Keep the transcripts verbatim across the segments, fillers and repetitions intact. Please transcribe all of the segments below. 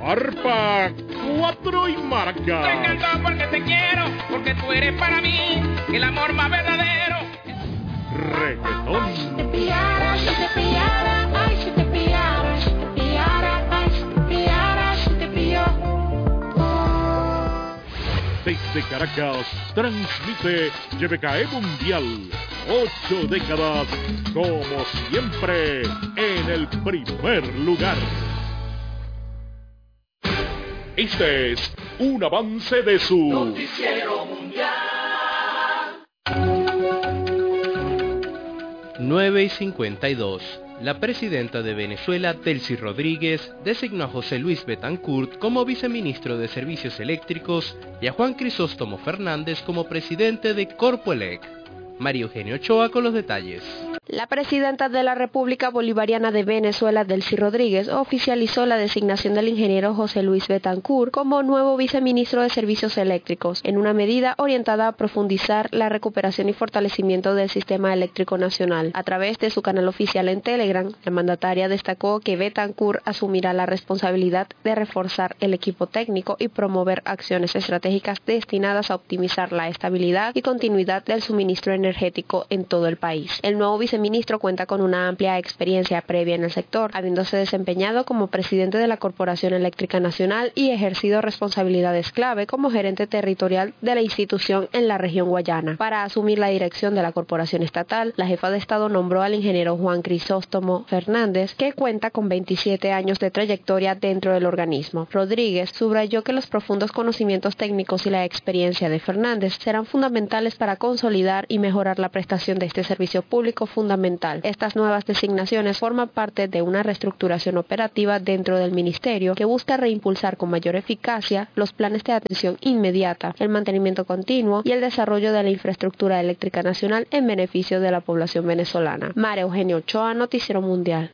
Arpa, cuatro y marca. Te encantó porque te quiero, porque tú eres para mí el amor más verdadero. Reggaetón. Ay, si te pillara, si te pillara, ay, si te pillara, si te pillara, ay, si te pillara, si te pilló. Desde Caracas, transmite Y B K E Mundial. Ocho décadas, como siempre, en el primer lugar. Este es un avance de su Noticiero Mundial. nueve y cincuenta y dos. La presidenta de Venezuela, Delcy Rodríguez, designó a José Luis Betancourt como viceministro de Servicios Eléctricos y a Juan Crisóstomo Fernández como presidente de Corpoelec. María Eugenia Ochoa con los detalles. La presidenta de la República Bolivariana de Venezuela, Delcy Rodríguez, oficializó la designación del ingeniero José Luis Betancourt como nuevo viceministro de Servicios Eléctricos, en una medida orientada a profundizar la recuperación y fortalecimiento del sistema eléctrico nacional. A través de su canal oficial en Telegram, la mandataria destacó que Betancourt asumirá la responsabilidad de reforzar el equipo técnico y promover acciones estratégicas destinadas a optimizar la estabilidad y continuidad del suministro energético en todo el país. El nuevo viceministro ministro cuenta con una amplia experiencia previa en el sector, habiéndose desempeñado como presidente de la Corporación Eléctrica Nacional y ejercido responsabilidades clave como gerente territorial de la institución en la región Guayana. Para asumir la dirección de la corporación estatal, la jefa de Estado nombró al ingeniero Juan Crisóstomo Fernández, que cuenta con veintisiete años de trayectoria dentro del organismo. Rodríguez subrayó que los profundos conocimientos técnicos y la experiencia de Fernández serán fundamentales para consolidar y mejorar la prestación de este servicio público fundamental. Estas nuevas designaciones forman parte de una reestructuración operativa dentro del ministerio que busca reimpulsar con mayor eficacia los planes de atención inmediata, el mantenimiento continuo y el desarrollo de la infraestructura eléctrica nacional en beneficio de la población venezolana. María Eugenia Ochoa, Noticiero Mundial.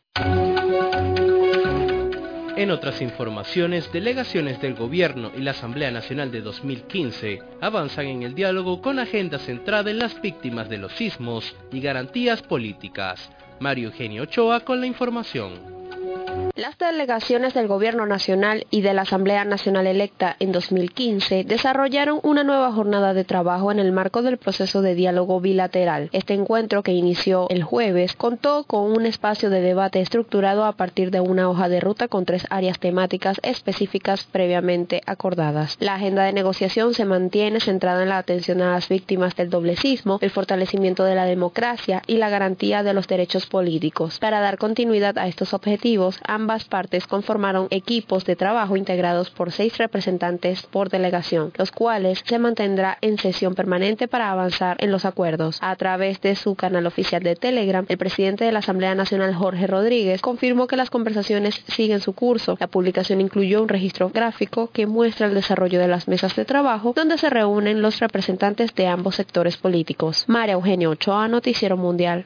En otras informaciones, delegaciones del Gobierno y la Asamblea Nacional de dos mil quince avanzan en el diálogo con agenda centrada en las víctimas de los sismos y garantías políticas. María Eugenia Ochoa con la información. Las delegaciones del Gobierno Nacional y de la Asamblea Nacional electa en dos mil quince desarrollaron una nueva jornada de trabajo en el marco del proceso de diálogo bilateral. Este encuentro, que inició el jueves, contó con un espacio de debate estructurado a partir de una hoja de ruta con tres áreas temáticas específicas previamente acordadas. La agenda de negociación se mantiene centrada en la atención a las víctimas del doble sismo, el fortalecimiento de la democracia y la garantía de los derechos políticos. Para dar continuidad a estos objetivos, ambas partes conformaron equipos de trabajo integrados por seis representantes por delegación, los cuales se mantendrá en sesión permanente para avanzar en los acuerdos. A través de su canal oficial de Telegram, el presidente de la Asamblea Nacional, Jorge Rodríguez, confirmó que las conversaciones siguen su curso. La publicación incluyó un registro gráfico que muestra el desarrollo de las mesas de trabajo, donde se reúnen los representantes de ambos sectores políticos. María Eugenia Ochoa, Noticiero Mundial.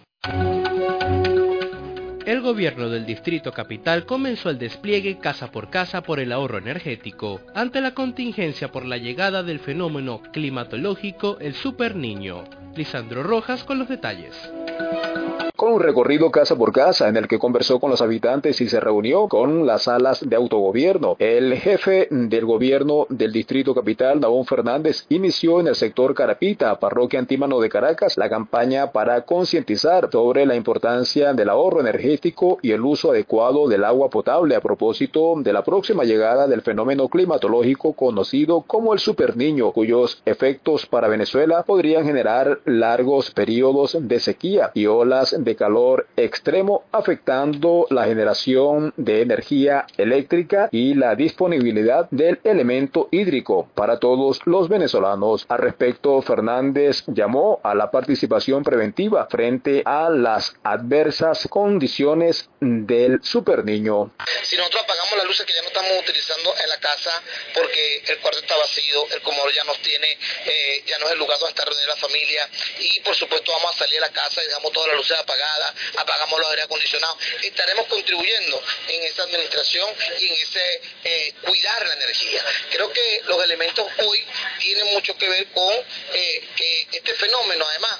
El gobierno del Distrito Capital comenzó el despliegue casa por casa por el ahorro energético ante la contingencia por la llegada del fenómeno climatológico El Super Niño. Lisandro Rojas con los detalles. Con un recorrido casa por casa en el que conversó con los habitantes y se reunió con las salas de autogobierno, el jefe del gobierno del Distrito Capital, Nabón Fernández, inició en el sector Carapita, parroquia Antímano de Caracas, la campaña para concientizar sobre la importancia del ahorro energético y el uso adecuado del agua potable a propósito de la próxima llegada del fenómeno climatológico conocido como el Super Niño, cuyos efectos para Venezuela podrían generar largos periodos de sequía y olas de calor extremo, afectando la generación de energía eléctrica y la disponibilidad del elemento hídrico para todos los venezolanos. Al respecto, Fernández llamó a la participación preventiva frente a las adversas condiciones del Super Niño. Si nosotros apagamos las luces que ya no estamos utilizando en la casa porque el cuarto está vacío, el comedor ya nos tiene, eh, ya no es el lugar donde está reunida la familia, y por supuesto vamos a salir de la casa y dejamos todas las luces apagadas, apagamos los aire acondicionados, estaremos contribuyendo en esa administración y en ese eh, cuidar la energía. Creo que los elementos hoy tienen mucho que ver con eh, que este fenómeno, además,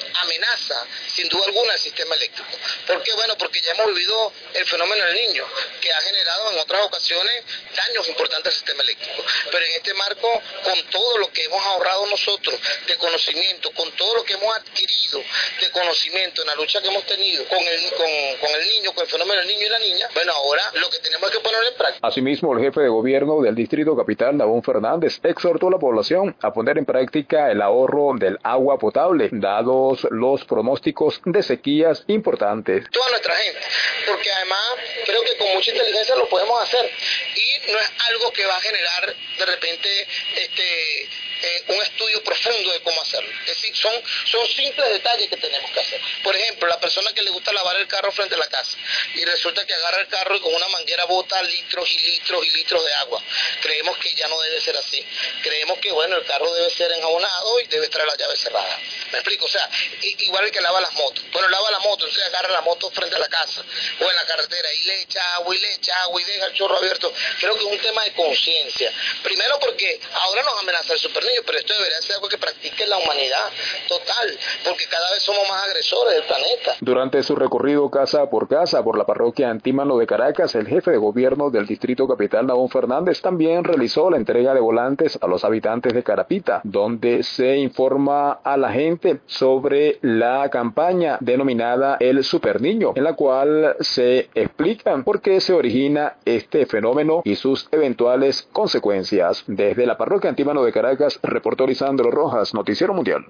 amenaza sin duda alguna el sistema eléctrico. ¿Por qué? Bueno, porque ya hemos vivido el fenómeno del Niño, que ha generado en otras ocasiones daños importantes al sistema eléctrico. Pero en este marco, con todo lo que hemos ahorrado nosotros de conocimiento, con todo lo que hemos adquirido de conocimiento en la lucha que hemos tenido con el, con, con el niño, con el fenómeno del niño y la niña, bueno, ahora lo que tenemos es que ponerlo en práctica. Asimismo, el jefe de gobierno del Distrito Capital, Nabón Fernández, exhortó a la población a poner en práctica el ahorro del agua potable, dados los pronósticos de sequías importantes. Toda nuestra gente, porque además creo que con mucha inteligencia lo podemos hacer y no es algo que va a generar de repente este eh, un estudio profundo de cómo hacerlo. Es decir, son, son simples detalles que tenemos que hacer. Por ejemplo, la persona que le gusta lavar el carro frente a la casa y resulta que agarra el carro y con una manguera bota litros y litros y litros de agua. Creemos que ya no debe ser así. Creemos que, bueno, el carro debe ser enjabonado y debe traer la llave cerrada. ¿Me explico? O sea, igual el que lava las motos. Bueno, lava la moto, entonces agarra la moto frente a la casa o en la carretera y le echa agua y le echa agua y deja el chorro abierto. Creo que es un tema de conciencia. Primero porque ahora nos amenaza el superniño, pero esto debería ser algo que practique la humanidad total, porque cada vez somos más agresores del planeta. Durante su recorrido casa por casa por la parroquia Antímano de Caracas, el jefe de gobierno del Distrito Capital, Nabón Fernández, también realizó la entrega de volantes a los habitantes de Carapita, donde se informa a la gente sobre la campaña denominada El Superniño, en la cual se explican por qué se origina este fenómeno y sus eventuales consecuencias. Desde la parroquia Antímano de Caracas, reportó Lisandro Rojas, Noticiero Mundial.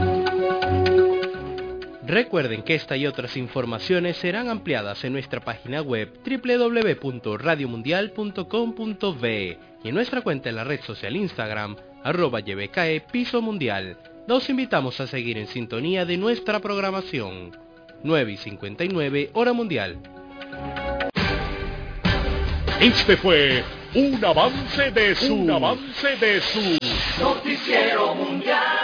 Recuerden que esta y otras informaciones serán ampliadas en nuestra página web doble u doble u doble u punto radio mundial punto com punto be y en nuestra cuenta en la red social Instagram, arroba Y B K E Piso Mundial. Los invitamos a seguir en sintonía de nuestra programación. nueve y cincuenta y nueve, hora mundial. Este fue un avance de su, un avance de su Noticiero Mundial.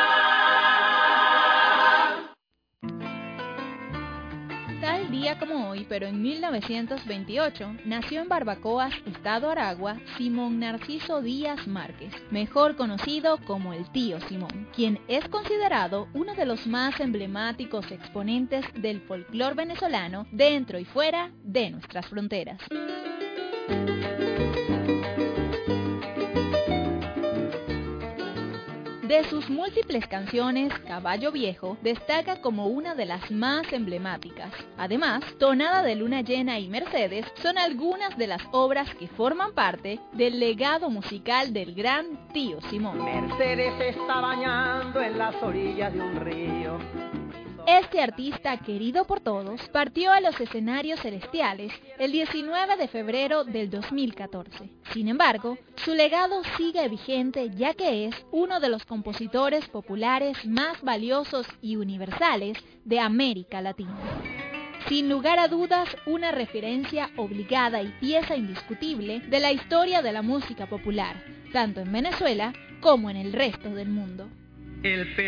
Tal día como hoy, pero en mil novecientos veintiocho, nació en Barbacoas, Estado Aragua, Simón Narciso Díaz Márquez, mejor conocido como el Tío Simón, quien es considerado uno de los más emblemáticos exponentes del folclore venezolano dentro y fuera de nuestras fronteras. De sus múltiples canciones, Caballo Viejo destaca como una de las más emblemáticas. Además, Tonada de Luna Llena y Mercedes son algunas de las obras que forman parte del legado musical del gran Tío Simón. Mercedes se está bañando en las orillas de un río. Este artista, querido por todos, partió a los escenarios celestiales el diecinueve de febrero del dos mil catorce. Sin embargo, su legado sigue vigente ya que es uno de los compositores populares más valiosos y universales de América Latina. Sin lugar a dudas, una referencia obligada y pieza indiscutible de la historia de la música popular, tanto en Venezuela como en el resto del mundo. El